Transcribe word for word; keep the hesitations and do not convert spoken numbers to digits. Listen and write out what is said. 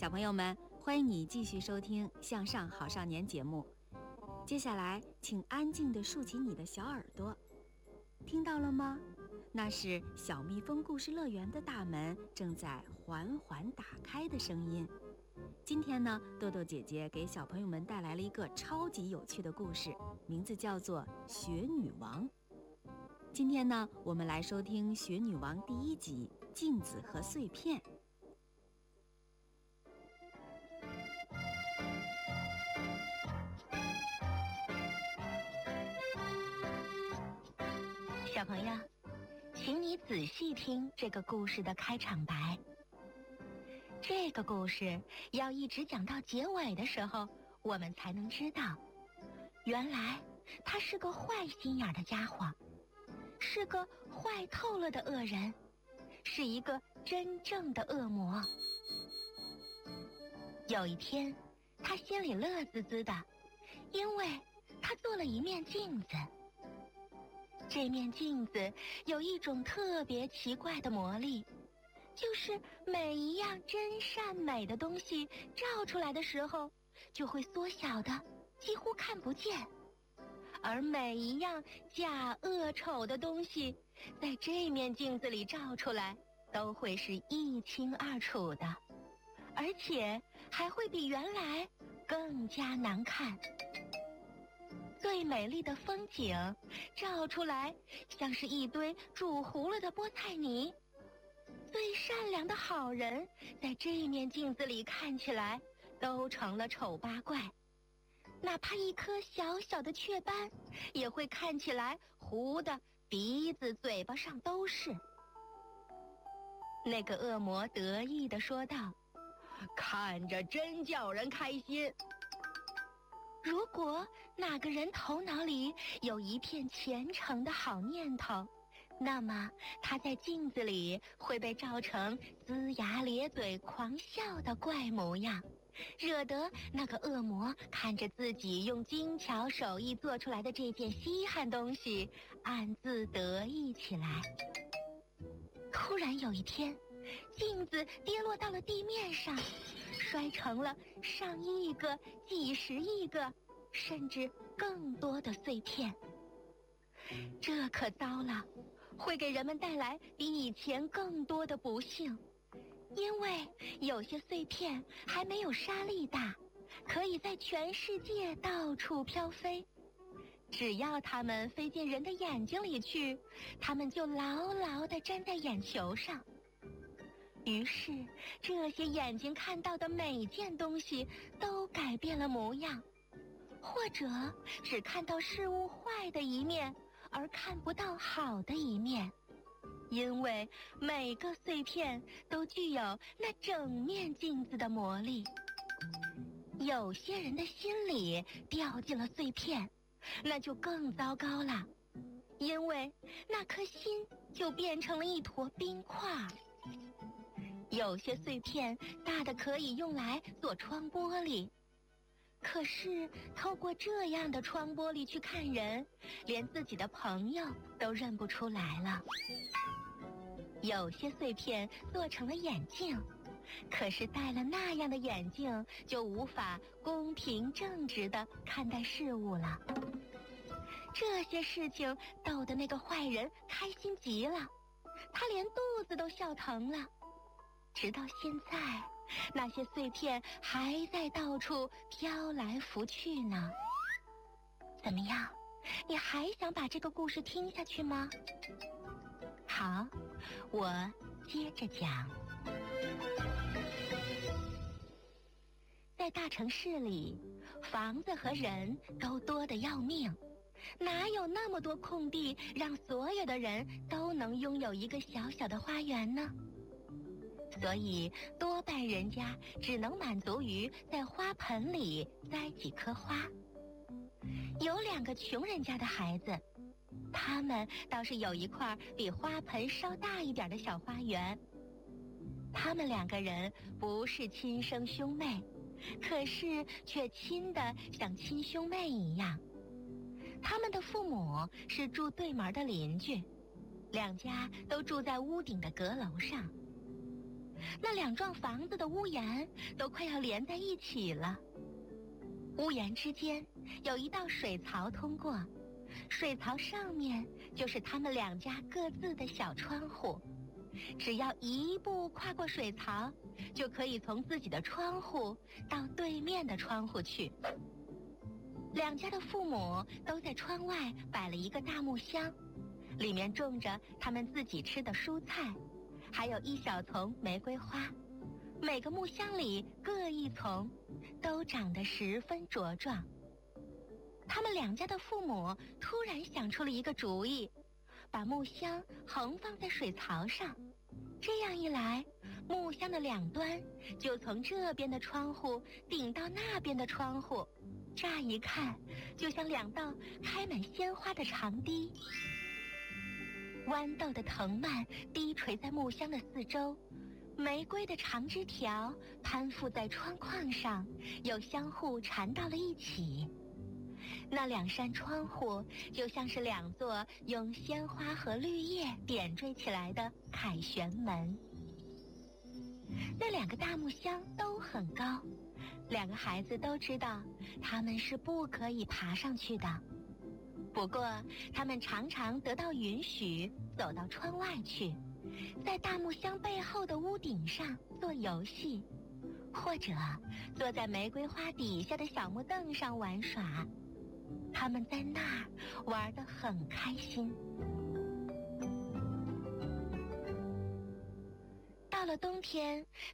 小朋友们，欢迎你继续收听《向上好少年》节目。接下来，请安静地竖起你的小耳朵，听到了吗？那是小蜜蜂故事乐园的大门正在缓缓打开的声音。今天呢，豆豆姐姐给小朋友们带来了一个超级有趣的故事，名字叫做《雪女王》。今天呢，我们来收听《雪女王》第一集《镜子和碎片》。 小朋友，请你仔细听这个故事的开场白。这个故事要一直讲到结尾的时候，我们才能知道，原来他是个坏心眼的家伙，是个坏透了的恶人，是一个真正的恶魔。有一天，他心里乐滋滋的，因为他做了一面镜子。这面镜子有一种特别奇怪的魔力，就是每一样真善美的东西照出来的时候，就会缩小的几乎看不见，而每一样假恶丑的东西，在这面镜子里照出来，都会是一清二楚的，而且还会比原来更加难看。最美丽的风景照出来像是一堆煮糊了的菠菜泥，最善良的好人在这面镜子里看起来都成了丑八怪，哪怕一颗小小的雀斑也会看起来糊的鼻子嘴巴上都是。那个恶魔得意地说道：看着真叫人开心。如果哪个人头脑里有一片虔诚的好念头，那么他在镜子里会被照成龇牙咧嘴狂笑的怪模样，惹得那个恶魔看着自己用精巧手艺做出来的这件稀罕东西，暗自得意起来。突然有一天，镜子跌落到了地面上，摔成了上亿个、几十亿个，甚至更多的碎片。这可糟了，会给人们带来比以前更多的不幸，因为有些碎片还没有沙粒大，可以在全世界到处飘飞。只要它们飞进人的眼睛里去，它们就牢牢地粘在眼球上。于是，这些眼睛看到的每件东西都改变了模样，或者只看到事物坏的一面，而看不到好的一面，因为每个碎片都具有那整面镜子的魔力。有些人的心里掉进了碎片，那就更糟糕了，因为那颗心就变成了一坨冰块。有些碎片大的可以用来做窗玻璃，可是透过这样的窗玻璃去看人，连自己的朋友都认不出来了。有些碎片做成了眼镜，可是戴了那样的眼镜就无法公平正直地看待事物了。这些事情逗得那个坏人开心极了，他连肚子都笑疼了。直到现在，那些碎片还在到处飘来浮去呢。怎么样，你还想把这个故事听下去吗？好，我接着讲。在大城市里，房子和人都多得要命，哪有那么多空地让所有的人都能拥有一个小小的花园呢？所以多半人家只能满足于在花盆里栽几棵花。有两个穷人家的孩子，他们倒是有一块比花盆稍大一点的小花园。他们两个人不是亲生兄妹，可是却亲得像亲兄妹一样。他们的父母是住对门的邻居，两家都住在屋顶的阁楼上。 那两幢房子的屋檐都快要连在一起了。屋檐之间有一道水槽通过，水槽上面就是他们两家各自的小窗户。只要一步跨过水槽，就可以从自己的窗户到对面的窗户去。两家的父母都在窗外摆了一个大木箱，里面种着他们自己吃的蔬菜，还有一小丛玫瑰花。每个木箱里各一丛，都长得十分茁壮。他们两家的父母突然想出了一个主意，把木箱横放在水槽上，这样一来，木箱的两端就从这边的窗户顶到那边的窗户，乍一看就像两道开满鲜花的长堤。豌豆的藤蔓低垂在木箱的四周，玫瑰的长枝条攀附在窗框上，又相互缠到了一起。那两扇窗户就像是两座用鲜花和绿叶点缀起来的凯旋门。那两个大木箱都很高，两个孩子都知道他们是不可以爬上去的。不过他们常常得到允许走到窗外去，在大木箱背后的屋顶上做游戏，或者坐在玫瑰花底下的小木凳上玩耍。他们在那儿玩得很开心。到了冬天，